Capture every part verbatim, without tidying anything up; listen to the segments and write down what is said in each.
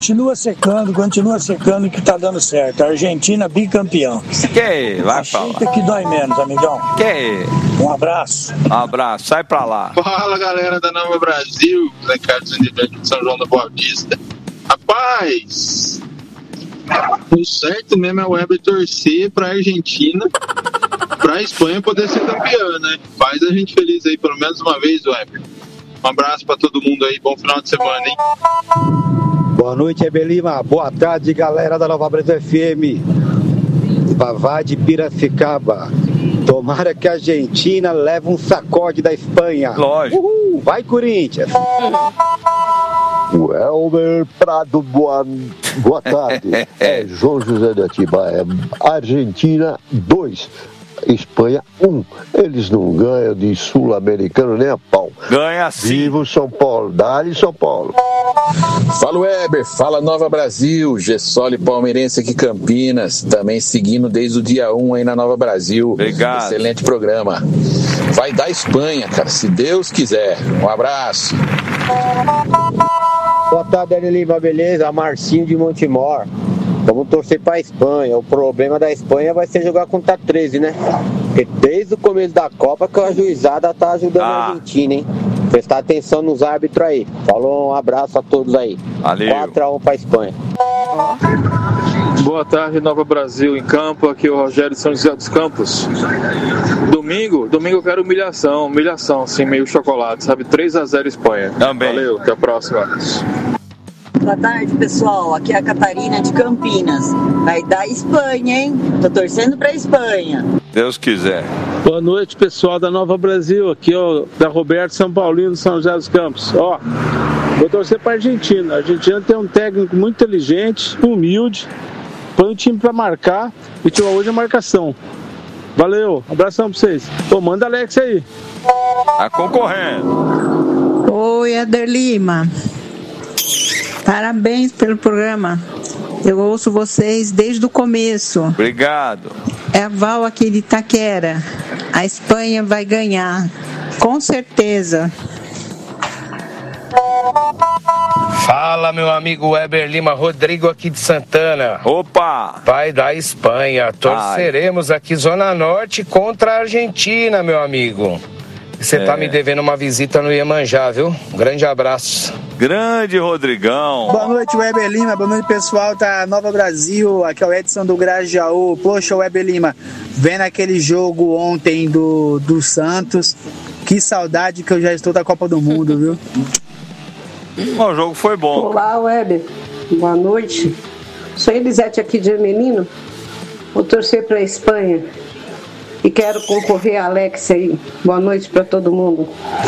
Continua secando, continua secando que tá dando certo. A Argentina bicampeão. Que vai pra lá. Que dói menos, amigão. Que Um abraço. Um abraço, sai pra lá. Fala, galera da Nova Brasil, Zé Carlos de São João da Boa Vista. Rapaz, o certo mesmo é o Weber torcer pra Argentina, pra Espanha poder ser campeã, né? Faz a gente feliz aí pelo menos uma vez, Weber. Um abraço pra todo mundo aí, bom final de semana, hein? Boa noite, Weber Lima. Boa tarde, galera da Nova Brasil F M. Vavá de Piracicaba. Tomara que a Argentina leve um sacode da Espanha. Lógico. Uhul. Vai, Corinthians. Welber Prado, boa, boa tarde. É João José de Atibaia. Argentina dois, Espanha um. Eles não ganham de sul-americano nem a pau. Ganha sim. Viva o São Paulo. Dá-lhe São Paulo. Fala, Weber, fala Nova Brasil, Gessoli palmeirense aqui Campinas, também seguindo desde o dia um aí na Nova Brasil. Obrigado. Excelente programa. Vai dar Espanha, cara, se Deus quiser. Um abraço. Boa tarde, Dani Lima, beleza? Marcinho de Montemor. Vamos torcer pra Espanha. O problema da Espanha vai ser jogar contra treze, né? Porque desde o começo da Copa que a juizada tá ajudando ah. a Argentina, hein? Prestar atenção nos árbitros aí. Falou, um abraço a todos aí. Valeu. quatro a um pra Espanha. Boa tarde, Nova Brasil em campo. Aqui é o Rogério de São José dos Campos. Domingo, domingo eu quero humilhação, humilhação, assim, meio chocolate, sabe? três a zero Espanha. Também. Valeu, até a próxima. Boa tarde, pessoal. Aqui é a Catarina de Campinas. Vai dar Espanha, hein? Tô torcendo pra Espanha. Deus quiser. Boa noite, pessoal da Nova Brasil. Aqui é o da Roberto São Paulino, do São José dos Campos. Ó, vou torcer pra Argentina. A Argentina tem um técnico muito inteligente, humilde, põe o time pra marcar e tira hoje a marcação. Valeu, abração pra vocês. Pô, manda Alex aí. Tá concorrendo. Oi, Eder Lima. Parabéns pelo programa. Eu ouço vocês desde o começo. Obrigado. É a Val aqui de Itaquera. A Espanha vai ganhar, com certeza. Fala, meu amigo Weber Lima, Rodrigo aqui de Santana. Opa! Pai da Espanha. Torceremos Ai. aqui Zona Norte contra a Argentina, meu amigo. Você é. tá me devendo uma visita no Iemanjá, viu? Um grande abraço. Grande Rodrigão. Boa noite, Weber Lima. Boa noite, pessoal da Nova Brasil. Aqui é o Edson do Grajaú. Poxa, Weber Lima, vendo aquele jogo ontem do, do Santos, que saudade que eu já estou da Copa do Mundo, viu? O jogo foi bom. Olá, Weber. Boa noite. Sou Elisete aqui de Ermelino. Vou torcer para a Espanha. E quero concorrer a Alex aí. Boa noite para todo mundo.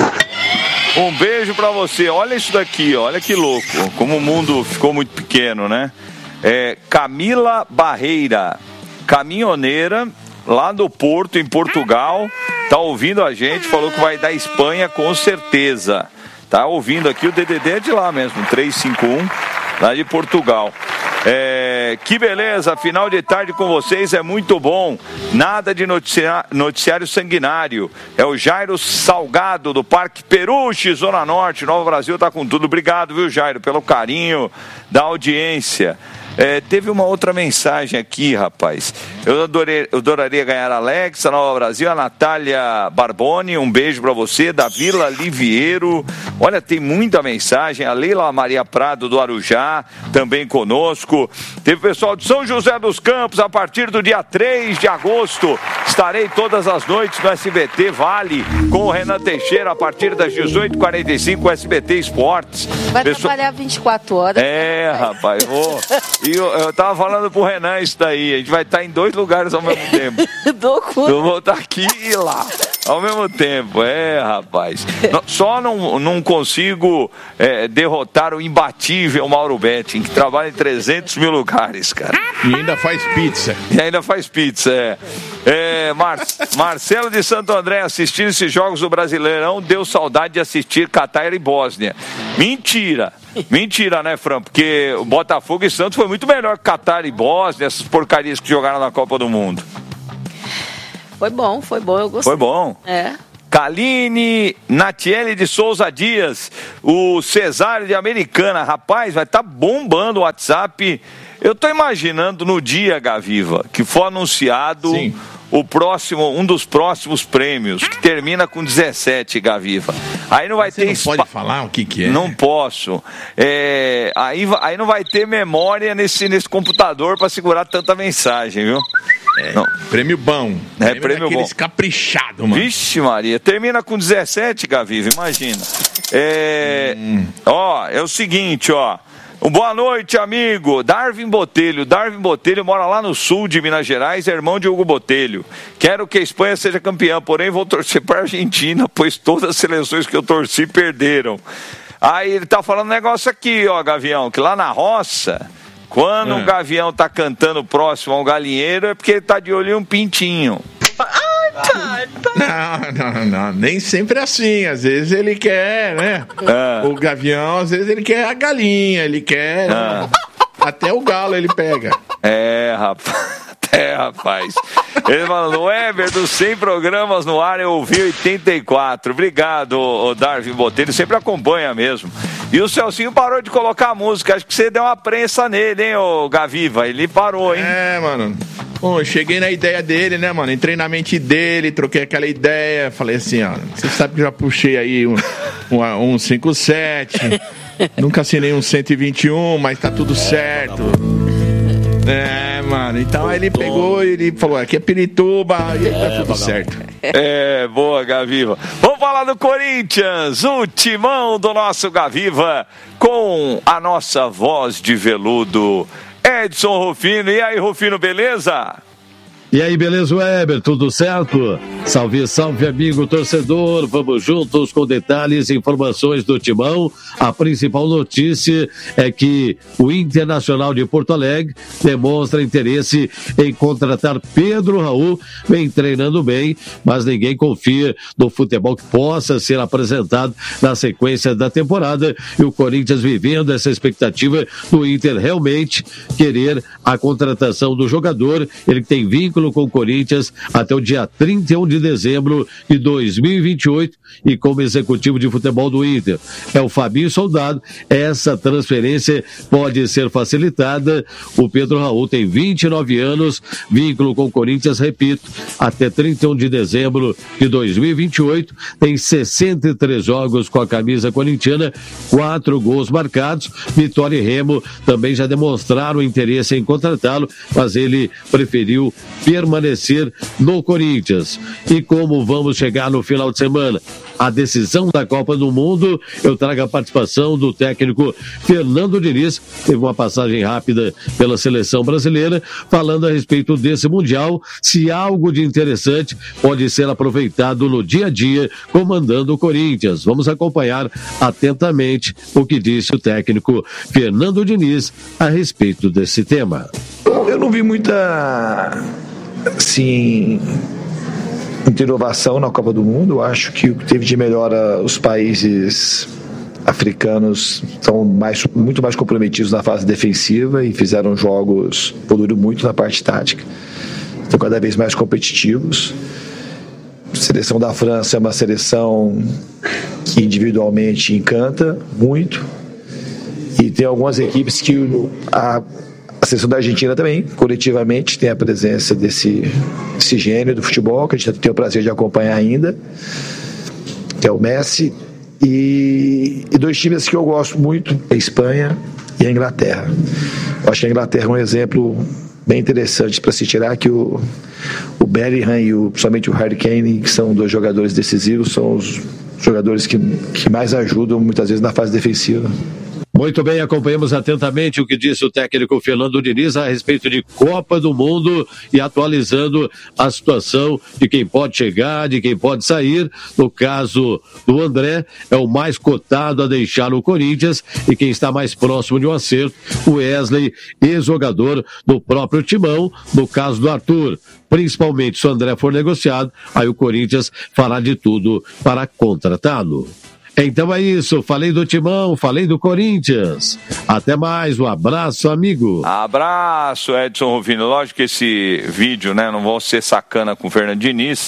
Um beijo pra você. Olha isso daqui, olha que louco. Como o mundo ficou muito pequeno, né? É, Camila Barreira, caminhoneira, lá do Porto, em Portugal. Tá ouvindo a gente, falou que vai dar Espanha com certeza. Tá ouvindo aqui, o D D D é de lá mesmo, três cinco um, lá de Portugal. É, que beleza, final de tarde com vocês é muito bom. Nada de noticia, noticiário sanguinário. É o Jairo Salgado do Parque Peruche, Zona Norte. Nova Brasil tá com tudo. Obrigado, viu, Jairo, pelo carinho da audiência. É, teve uma outra mensagem aqui, rapaz. Eu, adorei, eu adoraria ganhar a Alexa, Nova Brasil, a Natália Barboni, um beijo pra você, da Vila Liviero. Olha, tem muita mensagem. A Leila Maria Prado do Arujá, também conosco. Teve o pessoal de São José dos Campos, a partir do dia três de agosto. Estarei todas as noites no S B T Vale, com o Renan Teixeira, a partir das dezoito e quarenta e cinco, S B T Esportes. Vai Pessoal... trabalhar vinte e quatro horas. É, rapaz, vou... E eu, eu tava falando pro Renan isso daí, a gente vai estar em dois lugares ao mesmo tempo. Do cu. Eu vou estar aqui e lá, ao mesmo tempo, é, rapaz. Só não, não consigo é, derrotar o imbatível Mauro Betting, que trabalha em trezentos mil lugares, cara. E ainda faz pizza. E ainda faz pizza, é. é Mar... Marcelo de Santo André, assistir esses jogos do Brasileirão, deu saudade de assistir Catar e Bósnia. Mentira. Mentira, né, Fran? Porque o Botafogo e Santos foi muito melhor que Catar e Bósnia, essas porcarias que jogaram na Copa do Mundo. Foi bom, foi bom, eu gostei. Foi bom. É. Kaline Natiele de Souza Dias, o Cesário de Americana. Rapaz, vai estar tá bombando o WhatsApp. Eu tô imaginando no dia, Gaviva, que for anunciado Sim. o próximo, um dos próximos prêmios, que termina com dezessete, Gaviva. Aí não vai Você ter... não espa... pode falar o que que é? Não posso. É... Aí, aí não vai ter memória nesse, nesse computador para segurar tanta mensagem, viu? É, não. Prêmio bom. É, prêmio, prêmio bom. Caprichado, mano. Vixe, Maria. Termina com dezessete, Gaviva, imagina. É... Hum. Ó, é o seguinte, ó. Boa noite, amigo. Darwin Botelho. Darwin Botelho mora lá no sul de Minas Gerais, é irmão de Hugo Botelho. Quero que a Espanha seja campeã, porém vou torcer para a Argentina, pois todas as seleções que eu torci perderam. Aí ele tá falando um negócio aqui, ó, Gavião, que lá na roça, quando é. um gavião tá cantando próximo ao galinheiro, é porque ele tá de olho em um pintinho. Não, não, não, nem sempre é assim. Às vezes ele quer, né? Ah. O gavião, às vezes ele quer a galinha, ele quer. Ah. Até o galo ele pega. É, rapaz. É, rapaz. Ele falou, Weber, dos cem programas no ar, eu ouvi oitenta e quatro. Obrigado, o Darwin Botelho, ele sempre acompanha mesmo. E o Celcinho parou de colocar a música, acho que você deu uma prensa nele, hein, ô Gaviva? Ele parou, hein? É, mano. Pô, eu cheguei na ideia dele, né, mano? Entrei na mente dele, troquei aquela ideia. Falei assim, ó, você sabe que eu já puxei aí um, um, um cinquenta e sete. Nunca assinei um cento e vinte e um, mas tá tudo certo. É, mano, então aí ele pegou e ele falou, aqui é Pirituba, e aí tá tudo certo. É, boa, Gaviva. Vamos falar do Corinthians, o timão do nosso Gaviva, com a nossa voz de veludo, Edson Rufino. E aí, Rufino, beleza? E aí, beleza, Weber? Tudo certo? Salve, salve, amigo torcedor. Vamos juntos com detalhes e informações do Timão. A principal notícia é que o Internacional de Porto Alegre demonstra interesse em contratar Pedro Raul. Vem treinando bem, mas ninguém confia no futebol que possa ser apresentado na sequência da temporada. E o Corinthians vivendo essa expectativa do Inter realmente querer a contratação do jogador. Ele que tem vínculo com o Corinthians até o dia trinta e um de dezembro de dois mil e vinte e oito e como executivo de futebol do Inter. É o Fabinho Soldado. Essa transferência pode ser facilitada. O Pedro Raul tem vinte e nove anos, vínculo com o Corinthians, repito, até trinta e um de dezembro de dois mil e vinte e oito, tem sessenta e três jogos com a camisa corintiana, quatro gols marcados. Vitória e Remo também já demonstraram interesse em contratá-lo, mas ele preferiu permanecer no Corinthians. E como vamos chegar no final de semana? A decisão da Copa do Mundo, eu trago a participação do técnico Fernando Diniz, teve uma passagem rápida pela seleção brasileira, falando a respeito desse Mundial, se algo de interessante pode ser aproveitado no dia a dia, comandando o Corinthians. Vamos acompanhar atentamente o que disse o técnico Fernando Diniz a respeito desse tema. Eu não vi muita, assim, inovação na Copa do Mundo. Eu acho que o que teve de melhora, os países africanos estão mais, muito mais comprometidos na fase defensiva e fizeram jogos, evoluíram muito na parte tática, estão cada vez mais competitivos. A seleção da França é uma seleção que individualmente encanta muito, e tem algumas equipes que a A seleção da Argentina também, coletivamente, tem a presença desse, desse gênio do futebol, que a gente tem o prazer de acompanhar ainda, que é o Messi. E, e dois times que eu gosto muito, a Espanha e a Inglaterra. Eu acho que a Inglaterra é um exemplo bem interessante para se tirar, que o, o Bellingham e o, principalmente o Harry Kane, que são dois jogadores decisivos, são os jogadores que, que mais ajudam muitas vezes na fase defensiva. Muito bem, acompanhamos atentamente o que disse o técnico Fernando Diniz a respeito de Copa do Mundo e atualizando a situação de quem pode chegar, de quem pode sair. No caso do André, é o mais cotado a deixar o Corinthians, e quem está mais próximo de um acerto, o Wesley, ex-jogador do próprio Timão. No caso do Arthur, principalmente se o André for negociado, aí o Corinthians fará de tudo para contratá-lo. Então é isso, falei do Timão, falei do Corinthians. Até mais, um abraço, amigo. Abraço, Edson Rufino. Lógico que esse vídeo, né, não vou ser sacana com o Fernando Diniz,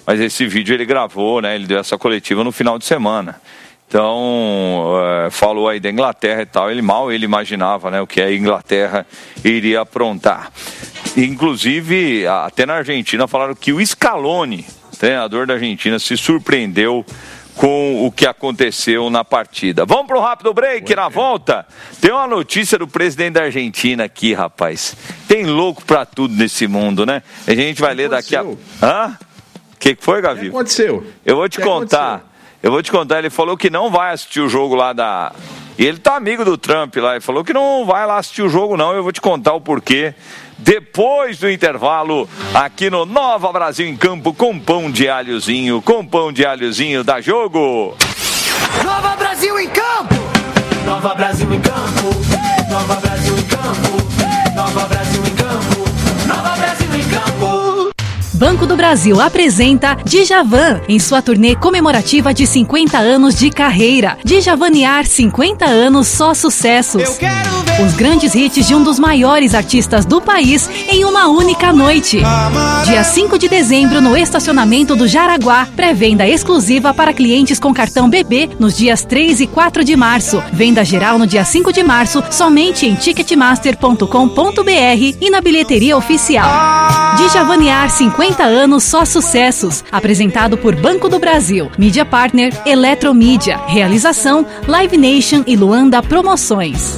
mas esse vídeo ele gravou, né? Ele deu essa coletiva no final de semana. Então, é, falou aí da Inglaterra e tal, ele mal ele imaginava, né, o que a Inglaterra iria aprontar. Inclusive, até na Argentina falaram que o Scaloni, treinador da Argentina, se surpreendeu com o que aconteceu na partida. Vamos para um rápido break. Na volta tem uma notícia do presidente da Argentina aqui, rapaz. Tem louco para tudo nesse mundo, né? A gente vai ler daqui a... Hã? O que foi, Gavi? O que aconteceu? Eu vou te que contar. Aconteceu? Eu vou te contar. Ele falou que não vai assistir o jogo lá da... E ele tá amigo do Trump lá. Ele falou que não vai lá assistir o jogo, não. Eu vou te contar o porquê depois do intervalo, aqui no Nova Brasil em Campo, com pão de alhozinho, com pão de alhozinho da Jogo. Nova Brasil em Campo! Nova Brasil em Campo! Nova Brasil em Campo! Nova Brasil em Campo! Nova Brasil em Campo! Banco do Brasil apresenta Djavan em sua turnê comemorativa de cinquenta anos de carreira. Djavanear cinquenta anos, só sucessos. Os grandes hits de um dos maiores artistas do país em uma única noite. Dia cinco de dezembro no estacionamento do Jaraguá. Pré-venda exclusiva para clientes com cartão B B nos dias três e quatro de março. Venda geral no dia cinco de março somente em ticketmaster ponto com ponto b r e na bilheteria oficial. Djavanear cinquenta anos, só sucessos. Apresentado por Banco do Brasil. Mídia Partner Eletromídia. Realização Live Nation e Luanda Promoções.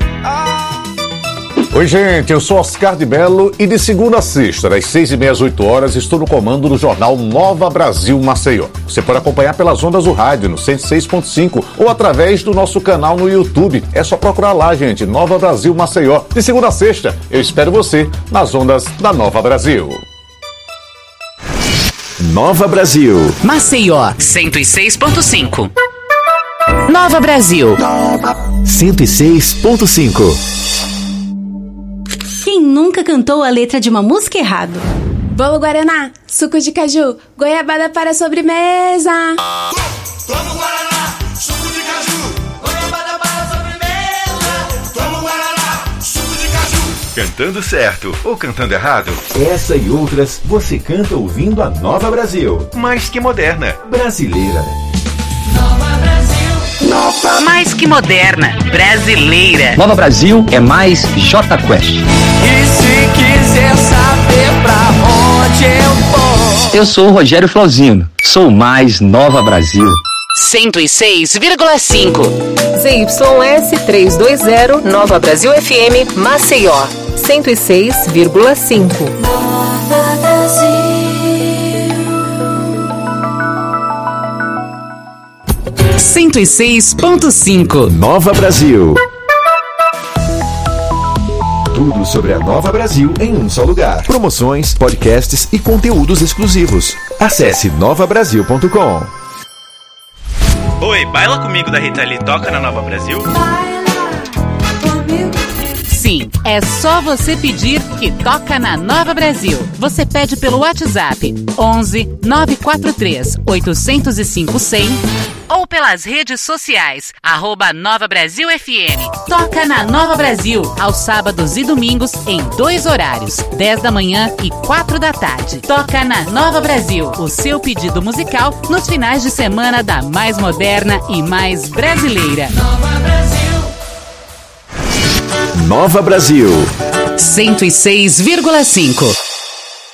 Oi, gente, eu sou Oscar de Mello e de segunda a sexta, das seis e meia às oito horas, estou no comando do jornal Nova Brasil Maceió. Você pode acompanhar pelas ondas do rádio no cento e seis ponto cinco ou através do nosso canal no YouTube. É só procurar lá, gente, Nova Brasil Maceió. De segunda a sexta, eu espero você nas ondas da Nova Brasil. Nova Brasil. Maceió, cento e seis ponto cinco. Nova Brasil, cento e seis ponto cinco. Quem nunca cantou a letra de uma música errado? Bolo Guaraná, suco de caju, goiabada para a sobremesa. Toma Guaraná, suco de caju, goiabada para a sobremesa. Toma Guaraná, suco de caju. Cantando certo ou cantando errado? Essa e outras você canta ouvindo a Nova Brasil. Mais que moderna, brasileira. Nova Brasil. Nova. Mais que moderna, brasileira. Nova Brasil é mais J Quest. E se quiser saber pra onde eu vou? Eu sou o Rogério Flauzino, sou mais Nova Brasil. cento e seis vírgula cinco. Z Y S trezentos e vinte, Nova Brasil F M, Maceió, cento e seis vírgula cinco. Nova Brasil. cento e seis ponto cinco. Nova Brasil. Tudo sobre a Nova Brasil em um só lugar. Promoções, podcasts e conteúdos exclusivos. Acesse nova brasil ponto com. Oi, baila comigo da Rita Lee toca na Nova Brasil? Sim, é só você pedir que toca na Nova Brasil. Você pede pelo WhatsApp onze nove quatro três oito zero cinco cem ou pelas redes sociais, arroba Nova Brasil F M. Toca na Nova Brasil, aos sábados e domingos, em dois horários, dez da manhã e quatro da tarde. Toca na Nova Brasil, o seu pedido musical nos finais de semana da mais moderna e mais brasileira. Nova Brasil. Nova Brasil. cento e seis vírgula cinco.